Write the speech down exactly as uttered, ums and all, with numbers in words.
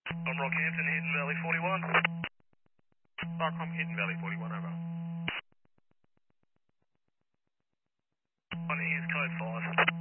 I'm Rockhampton, Hidden Valley forty-one. Starcom, Hidden Valley forty-one, over. One here's code five.